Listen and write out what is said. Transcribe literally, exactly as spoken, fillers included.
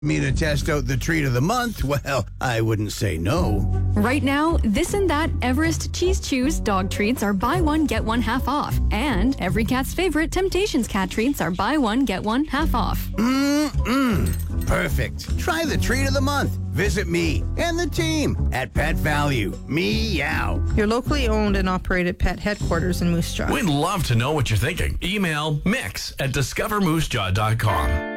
Me to test out the treat of the month? Well, I wouldn't say no. Right now, This and That Everest Cheese Chews dog treats are buy one, get one half off. And every cat's favorite Temptations cat treats are buy one, get one half off. Mmm, perfect. Try the treat of the month. Visit me and the team at Pet Value. Meow. Your locally owned and operated pet headquarters in Moose Jaw. We'd love to know what you're thinking. Email mix at discover moose jaw dot com.